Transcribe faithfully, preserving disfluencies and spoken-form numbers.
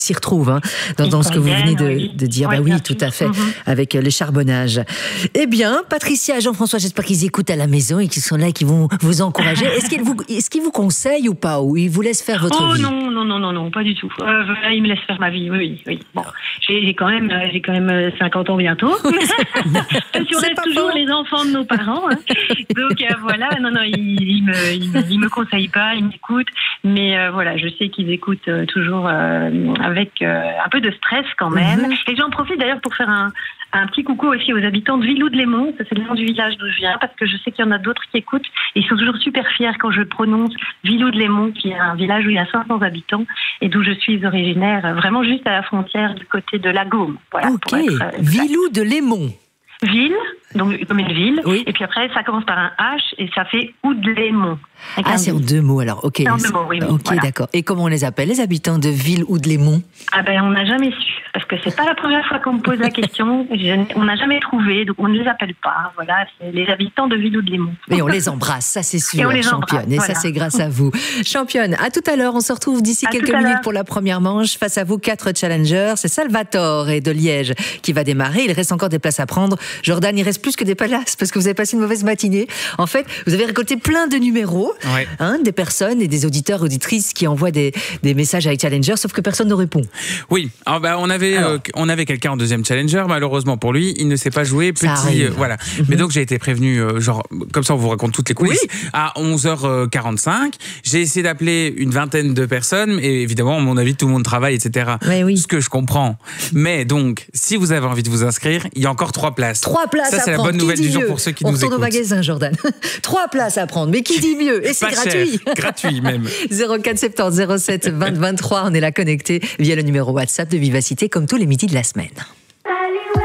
s'y retrouve hein, dans, dans ce que vous venez de, de dire. Ouais, bah oui, bien tout sûr. à fait, Mm-hmm. avec les charbonnages. Eh bien, Patricia, Jean-François, j'espère qu'ils écoutent à la maison et qu'ils sont là, qu'ils vont vous encourager. Est-ce qu'ils vous, est-ce qu'ils vous conseillent ou pas, ou ils vous laissent faire votre oh, vie? non, non, non, non, non, pas du tout. Euh, voilà, ils me laissent faire ma vie, oui, oui. oui. Bon, j'ai, j'ai quand même, euh, j'ai quand même cinquante ans bientôt. On reste toujours faux. Les enfants de nos parents. Hein. Donc euh, voilà, non, non, ils, ils me, ils, me, ils me conseillent pas, ils m'écoutent, mais euh, voilà, je sais qu'ils écoutent euh, toujours euh, avec euh, un peu de stress quand même. Mm-hmm. Et j'en profite d'ailleurs pour faire un, un petit coucou aussi aux habitants de Villou-de-Lémont, ça c'est le nom du village d'où je viens, parce que je sais qu'il y en a d'autres qui écoutent et ils sont toujours super fiers quand je prononce Villou-de-Lémont, qui est un village où il y a cinq cents habitants et d'où je suis originaire, vraiment juste à la frontière du côté de la Gaume. Voilà, ok, Villou-de-Lémont. Ville, donc comme une ville, oui. Et puis après ça commence par un H et ça fait Oud-Lémont. Ah, c'est en deux mots alors, ok. C'est en deux mots, oui. oui ok, voilà. D'accord. Et comment on les appelle, les habitants de Ville-Oud-Lémont? Ah ben, on n'a jamais su, parce que c'est pas la première fois qu'on me pose la question. Je, on n'a jamais trouvé, donc on ne les appelle pas. Voilà, c'est les habitants de Ville-Oud-Lémont. Et on les embrasse, ça c'est sûr, et on les championne. Embrasse, et voilà. ça c'est grâce à vous. Championne, à tout à l'heure. On se retrouve d'ici à quelques minutes pour la première manche. Face à vous, quatre challengers. C'est Salvatore et de Liège qui va démarrer. Il reste encore des places à prendre. Jordan, il reste plus que des places parce que vous avez passé une mauvaise matinée. En fait, vous avez récolté plein de numéros, ouais. hein, des personnes et des auditeurs, auditrices qui envoient des, des messages avec Challenger, sauf que personne ne répond. Oui, alors, bah, on avait, euh, on avait quelqu'un en deuxième Challenger, malheureusement pour lui, il ne s'est pas joué. Petit, euh, voilà. Mm-hmm. Mais donc j'ai été prévenu, euh, genre, comme ça on vous raconte toutes les coulisses, oui. à onze heures quarante-cinq. J'ai essayé d'appeler une vingtaine de personnes, et évidemment, à mon avis, tout le monde travaille, et cetera. Oui, oui. Ce que je comprends. Mais donc, si vous avez envie de vous inscrire, il y a encore trois places. Trois places ça, à c'est prendre. La bonne qui nouvelle du mieux jour pour ceux qui on nous écoutent. On retourne au magasin, Jordan. Trois places à prendre, mais qui dit mieux? Et c'est pas gratuit. Cher. Gratuit même. zéro quatre soixante-dix zéro sept vingt vingt-trois, on est là connecté via le numéro WhatsApp de Vivacité comme tous les midis de la semaine.